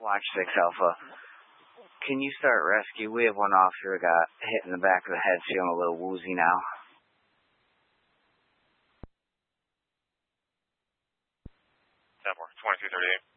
Watch 6 Alpha. Can you start rescue? We have one officer who got hit in the back of the head, feeling a little woozy now. 10-4, 2238.